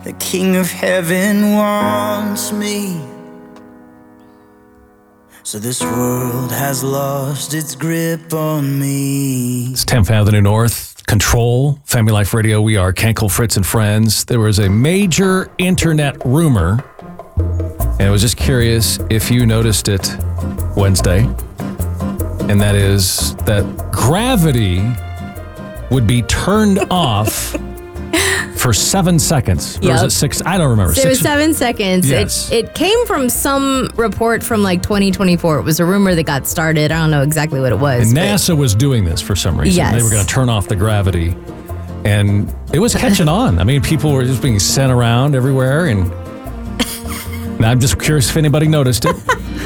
The King of Heaven wants me. So this world has lost its grip on me. It's 10th Avenue North, Control, Family Life Radio. We are Kenkel, Fritz, and Friends. There was a major internet rumor, and I was just curious if you noticed it Wednesday, and that is that gravity would be turned off for 7 seconds. Or was it 6? I don't remember. So it was 7 seconds. Yes. It came from some report from like 2024. It was a rumor that got started. I don't know exactly what it was. And NASA was doing this for some reason. Yes. They were going to turn off the gravity. And it was catching on. I mean, people were just being sent around everywhere. And I'm just curious if anybody noticed it.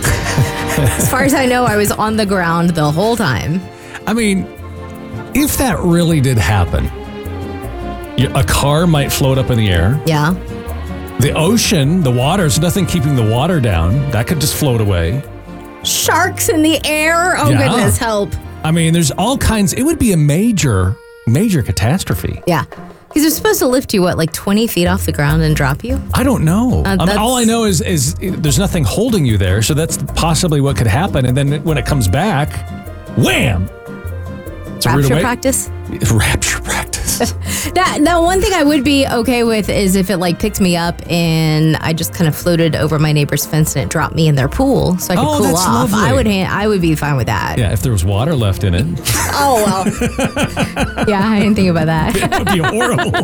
As far as I know, I was on the ground the whole time. I mean, if that really did happen, a car might float up in the air. Yeah. The ocean, the water, there's nothing keeping the water down. That could just float away. Sharks in the air. Oh, Yeah. goodness, help. I mean, there's all kinds. It would be a major catastrophe. Yeah. Because they're supposed to lift you, like 20 feet off the ground and drop you? I don't know. I mean, all I know is there's nothing holding you there. So that's possibly what could happen. And then when it comes back, wham! It's Rapture practice? Rapture practice. That one thing I would be okay with is if it like picked me up and I just kind of floated over my neighbor's fence and it dropped me in their pool so I could cool that's off. lovely. I would be fine with that. Yeah, if there was water left in it. Oh, well. Yeah, I didn't think about that. That would be horrible.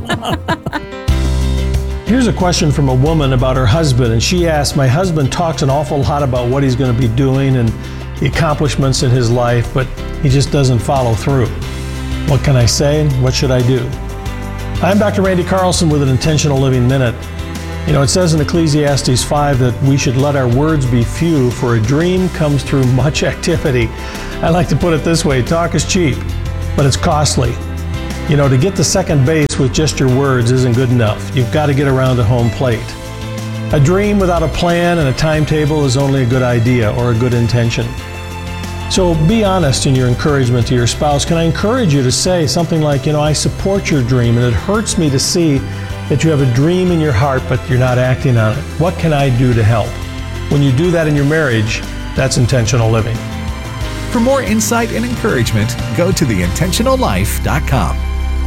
Here's a question from a woman about her husband, and she asked, "My husband talks an awful lot about what he's going to be doing and the accomplishments in his life, but he just doesn't follow through. What can I say? What should I do?" I'm Dr. Randy Carlson with an Intentional Living Minute. You know, it says in Ecclesiastes 5 that we should let our words be few, for a dream comes through much activity. I like to put it this way: talk is cheap, but it's costly. You know, to get to second base with just your words isn't good enough. You've got to get around to home plate. A dream without a plan and a timetable is only a good idea or a good intention. So be honest in your encouragement to your spouse. Can I encourage you to say something like, you know, I support your dream and it hurts me to see that you have a dream in your heart but you're not acting on it. What can I do to help? When you do that in your marriage, that's intentional living. For more insight and encouragement, go to theintentionallife.com.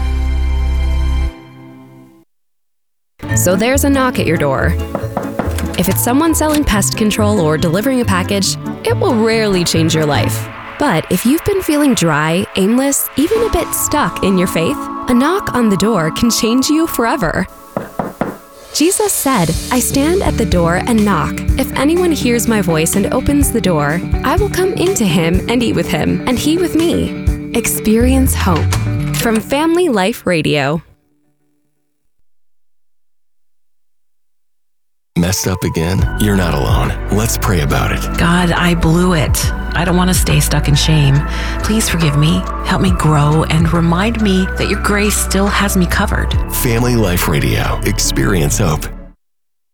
So there's a knock at your door. If it's someone selling pest control or delivering a package, it will rarely change your life. But if you've been feeling dry, aimless, even a bit stuck in your faith, a knock on the door can change you forever. Jesus said, "I stand at the door and knock. If anyone hears my voice and opens the door, I will come into him and eat with him, and he with me." Experience hope. From Family Life Radio. Messed up again? You're not alone. Let's pray about it. God, I blew it. I don't want to stay stuck in shame. Please forgive me, help me grow, and remind me that your grace still has me covered. Family Life Radio. Experience hope.